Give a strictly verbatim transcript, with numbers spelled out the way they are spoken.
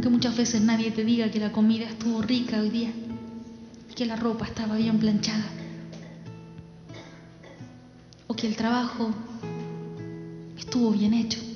aunque muchas veces nadie te diga que la comida estuvo rica hoy día y que la ropa estaba bien planchada, o que el trabajo estuvo bien hecho.